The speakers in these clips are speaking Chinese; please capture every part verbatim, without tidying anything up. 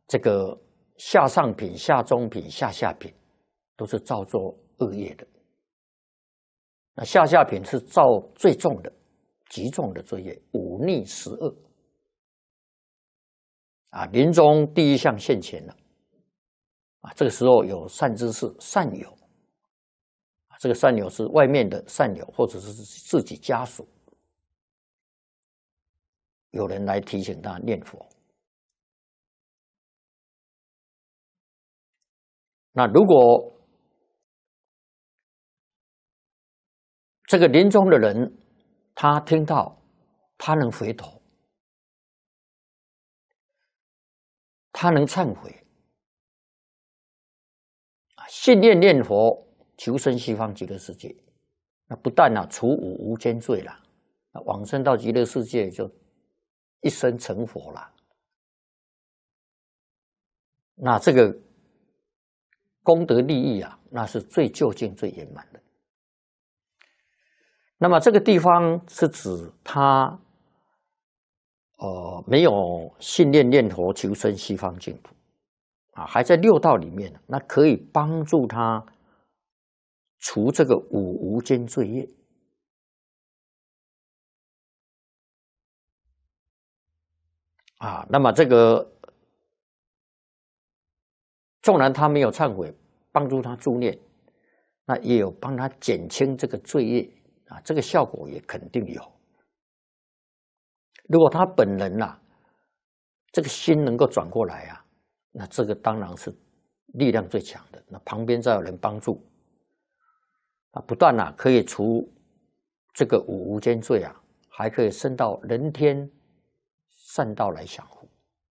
这个下上品、下中品、下下品，都是造作恶业的。那下下品是造最重的、极重的罪业，忤逆十恶。啊，临终第一项现前了。啊，这个时候有善知识、善友。啊，这个善友是外面的善友，或者是自己家属，有人来提醒他念佛。那如果这个临终的人，他听到，他能回头，他能忏悔，信念念佛，求生西方极乐世界，那不但啊除五无间罪了，那往生到极乐世界就一生成佛了。那这个功德利益啊，那是最究竟、最圆满的。那么这个地方是指他，呃，没有信念念佛求生西方净土，啊，还在六道里面，那可以帮助他除这个五无间罪业。啊，那么这个纵然他没有忏悔，帮助他助念，那也有帮他减轻这个罪业。啊，这个效果也肯定有。如果他本人呐、啊，这个心能够转过来啊，那这个当然是力量最强的。那旁边再有人帮助，啊，不但啊可以除这个五无间罪啊，还可以升到人天善道来享福。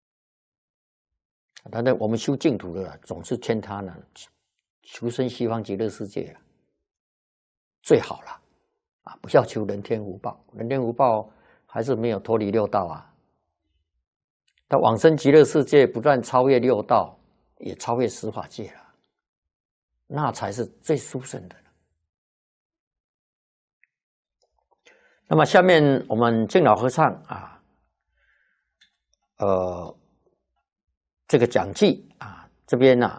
当然，我们修净土的、啊、总是劝他呢，求生西方极乐世界啊，最好了。啊，不要求人天福报，人天福报还是没有脱离六道啊。到往生极乐世界，不但超越六道，也超越十法界了，那才是最殊胜的。那么下面我们净老和尚啊，呃，这个讲记啊，这边呢、啊、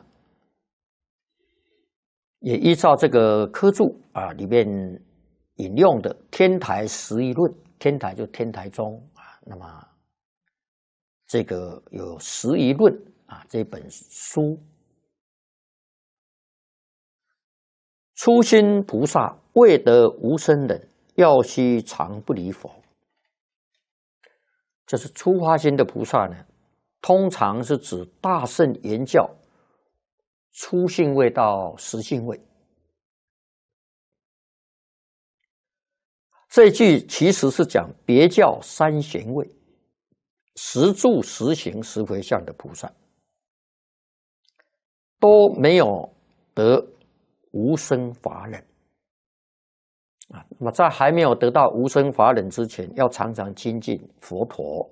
也依照这个科注啊里面引用的天台十一论，天台就天台宗啊，那么这个有十一论啊这本书，初心菩萨未得无生忍，要须常不离佛。这是初发心的菩萨呢，通常是指大乘言教初信位到实信位。这一句其实是讲别教三贤位，实住实行实回向的菩萨，都没有得无生法忍啊。那么在还没有得到无生法忍之前，要常常亲近佛陀。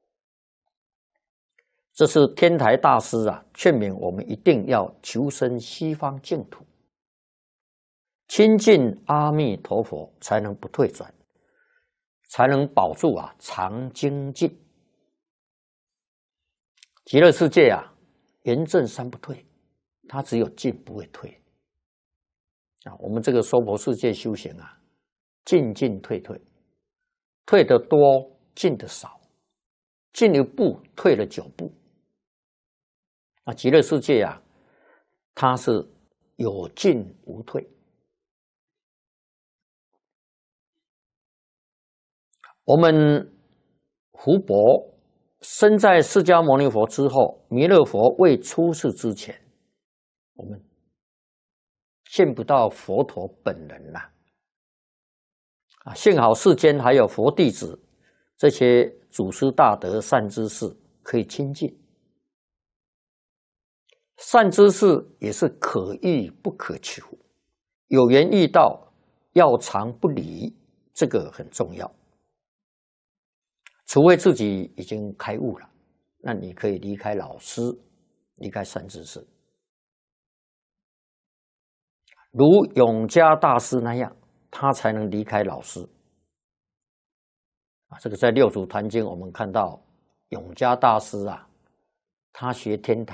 这是天台大师啊劝勉我们一定要求生西方净土，亲近阿弥陀佛，才能不退转，才能保住啊常精进。极乐世界啊，圆正三不退，它只有进不会退啊。我们这个娑婆世界修行啊，进进退退，退得多，进得少，进一步退了九步。啊，极乐世界啊，它是有进无退。我们胡伯生在释迦牟尼佛之后，弥勒佛未出世之前，我们见不到佛陀本人啦。啊，幸好世间还有佛弟子这些祖师大德善知识可以亲近。善知识也是可遇不可求，有缘遇到，要常不离，这个很重要。除非自己已经开悟了，那你可以离开老师，离开善知识。如永嘉大师那样，他才能离开老师。啊，这个在《六祖坛经》我们看到，永嘉大师啊， 他学天台。